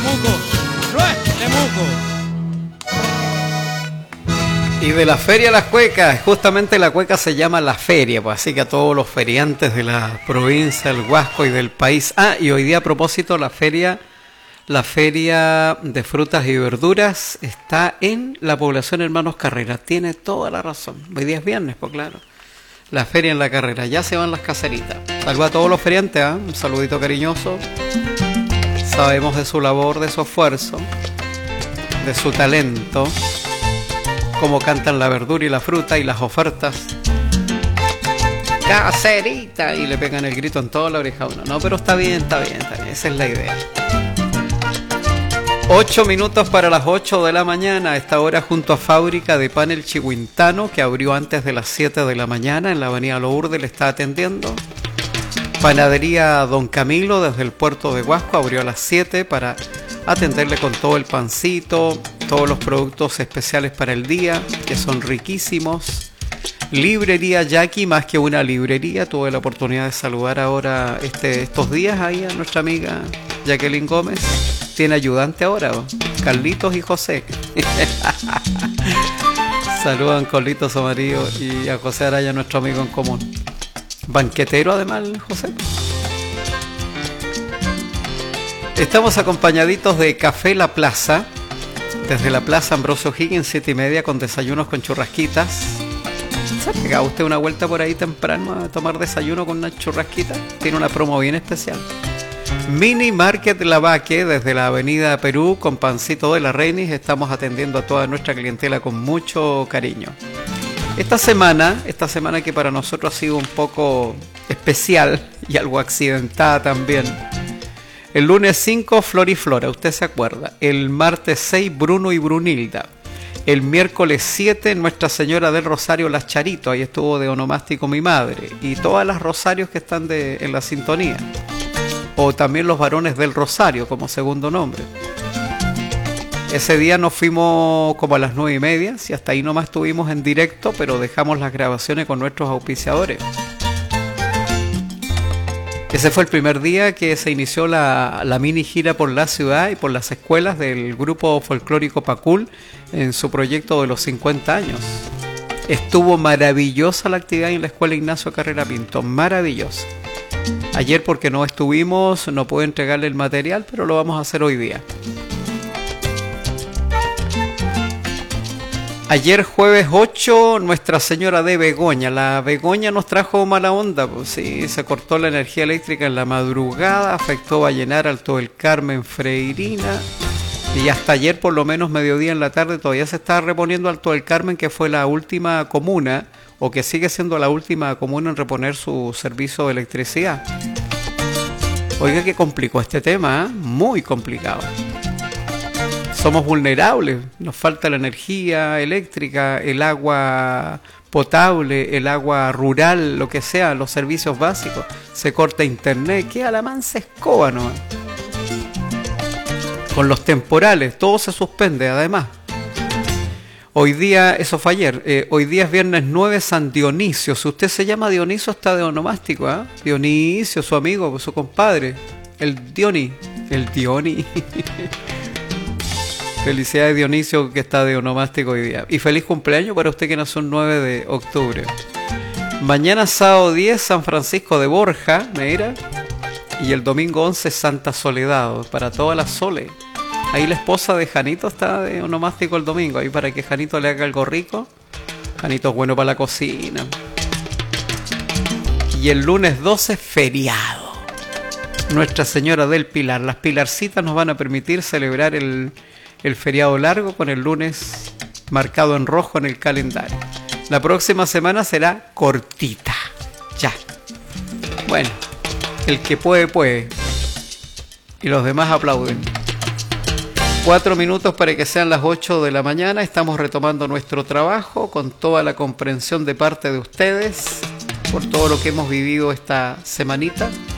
Temuco. Temuco. Y de la Feria Las Cuecas, justamente la cueca se llama La Feria, pues así que a todos los feriantes de la provincia, el Huasco y del país. Y hoy día a propósito la feria de frutas y verduras está en la población Hermanos Carrera. Tiene toda la razón. Hoy día es viernes, pues claro. La feria en la carrera, ya se van las caseritas. Saludos a todos los feriantes, un saludito cariñoso. Sabemos de su labor, de su esfuerzo, de su talento. Cómo cantan la verdura y la fruta y las ofertas. ¡Caserita! Y le pegan el grito en toda la oreja a uno. No, pero está bien. Esa es la idea. 8 minutos para las 8 de la mañana. A esta hora junto a Fábrica de Pan El Chihuintano, que abrió antes de las 7 de la mañana en la avenida Lourdes, le está atendiendo. Panadería Don Camilo desde el puerto de Huasco abrió a las 7 para atenderle con todo el pancito, todos los productos especiales para el día, que son riquísimos. Librería Jackie, más que una librería, tuve la oportunidad de saludar ahora estos días ahí a nuestra amiga Jacqueline Gómez. Tiene ayudante ahora, Carlitos y José. Saludan Carlitos Amarillo y a José Araya, nuestro amigo en común. Banquetero además, José. Estamos acompañaditos de Café La Plaza, desde la Plaza Ambrosio Higgins, 7:30, con desayunos con churrasquitas. ¿Se ha pegado usted una vuelta por ahí temprano a tomar desayuno con una churrasquita? Tiene una promo bien especial. Mini Market Lavaque, desde la avenida Perú, con pancito de la Reinis. Estamos atendiendo a toda nuestra clientela con mucho cariño. Esta semana que para nosotros ha sido un poco especial y algo accidentada también. El lunes 5, Flor y Flora, usted se acuerda. El martes 6, Bruno y Brunilda. El miércoles 7, Nuestra Señora del Rosario Las Charito. Ahí estuvo de onomástico mi madre. Y todas las rosarios que están en la sintonía. O también los varones del Rosario como segundo nombre. Ese día nos fuimos como a las 9:30. Y hasta ahí nomás estuvimos en directo, pero dejamos las grabaciones con nuestros auspiciadores. Ese fue el primer día que se inició la mini gira por la ciudad y por las escuelas del grupo folclórico Pacul en su proyecto de los 50 años. Estuvo maravillosa la actividad en la escuela Ignacio Carrera Pinto, maravillosa. Ayer porque no estuvimos, no pude entregarle el material, pero lo vamos a hacer hoy día. Ayer jueves 8, Nuestra Señora de Begoña. La Begoña nos trajo mala onda, pues sí, se cortó la energía eléctrica en la madrugada, afectó Vallenar, Alto del Carmen, Freirina, y hasta ayer por lo menos mediodía en la tarde todavía se estaba reponiendo Alto del Carmen, que fue la última comuna, o que sigue siendo la última comuna en reponer su servicio de electricidad. Oiga, que complicó este tema, ¿eh? Muy complicado. Somos vulnerables, nos falta la energía eléctrica, el agua potable, el agua rural, lo que sea, los servicios básicos. Se corta internet, queda la mansa escoba, ¿no? Con los temporales, todo se suspende además. Hoy día, eso fue ayer, hoy día es viernes 9, San Dionisio. Si usted se llama Dionisio, está de onomástico, ¿eh? Dionisio, su amigo, su compadre, el Dioni. Felicidades, Dionisio, que está de onomástico hoy día. Y feliz cumpleaños para usted que nació el 9 de octubre. Mañana sábado 10, San Francisco de Borja, mira. Y el domingo 11, Santa Soledad, para todas las soles. Ahí la esposa de Janito está de onomástico el domingo, ahí para que Janito le haga algo rico. Janito es bueno para la cocina. Y el lunes 12, feriado. Nuestra Señora del Pilar. Las pilarcitas nos van a permitir celebrar el feriado largo con el lunes marcado en rojo en el calendario. La próxima semana será cortita. Ya. Bueno, el que puede, puede. Y los demás aplauden. 4 minutos para que sean las 8 de la mañana. Estamos retomando nuestro trabajo con toda la comprensión de parte de ustedes por todo lo que hemos vivido esta semanita.